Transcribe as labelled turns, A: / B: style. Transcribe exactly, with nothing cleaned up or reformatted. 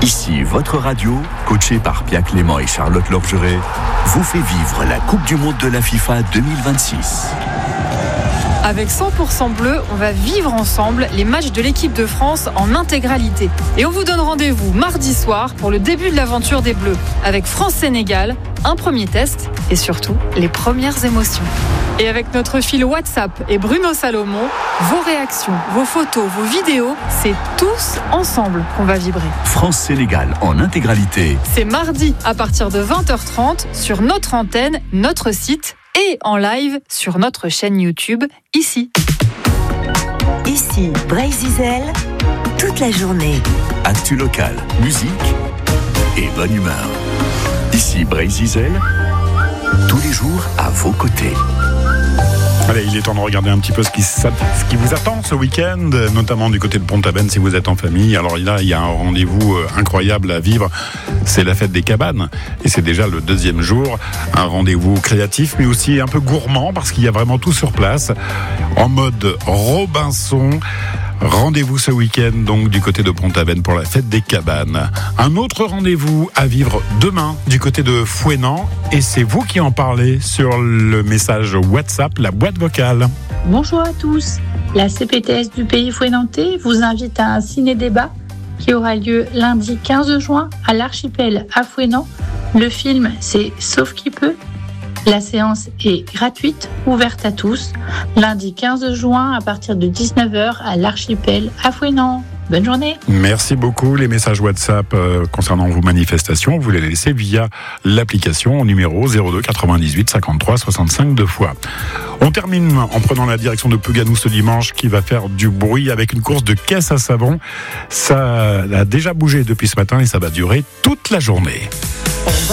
A: Ici, votre radio, coachée par Pia Clément et Charlotte Lorgeret, vous fait vivre la Coupe du Monde de la FIFA deux mille vingt-six.
B: Avec cent pour cent bleu, on va vivre ensemble les matchs de l'équipe de France en intégralité. Et on vous donne rendez-vous mardi soir pour le début de l'aventure des Bleus, avec France-Sénégal, un premier test et surtout les premières émotions. Et avec notre fil WhatsApp et Bruno Salomon, vos réactions, vos photos, vos vidéos, c'est tous ensemble qu'on va vibrer.
A: France-Sénégal en intégralité.
B: C'est mardi à partir de vingt heures trente sur notre antenne, notre site et en live sur notre chaîne YouTube, ici.
C: Ici, Brésil, toute la journée.
A: Actu local, musique et bonne humeur. Ici Brésil, tous les jours à vos côtés.
D: Allez, il est temps de regarder un petit peu ce qui, ce qui vous attend ce week-end, notamment du côté de Pont-Aven si vous êtes en famille. Alors là, il y a un rendez-vous incroyable à vivre, c'est la fête des cabanes. Et c'est déjà le deuxième jour, un rendez-vous créatif, mais aussi un peu gourmand, parce qu'il y a vraiment tout sur place, en mode Robinson. Rendez-vous ce week-end donc du côté de Pont-Aven pour la fête des cabanes. Un autre rendez-vous à vivre demain du côté de Fouesnant et c'est vous qui en parlez sur le message WhatsApp, la boîte vocale.
E: Bonjour à tous, la C P T S du pays fouesnantais vous invite à un ciné-débat qui aura lieu lundi quinze juin à l'Archipel à Fouesnant. Le film c'est Sauf qui peut. La séance est gratuite, ouverte à tous, lundi quinze juin à partir de dix-neuf heures à l'Archipel à Fouesnant. Bonne journée.
D: Merci beaucoup. Les messages WhatsApp euh, concernant vos manifestations, vous les laissez via l'application au numéro zéro deux quatre-vingt-dix-huit cinquante-trois soixante-cinq deux fois. On termine en prenant la direction de Puganou ce dimanche qui va faire du bruit avec une course de caisse à savon. Ça a déjà bougé depuis ce matin et ça va durer toute la journée.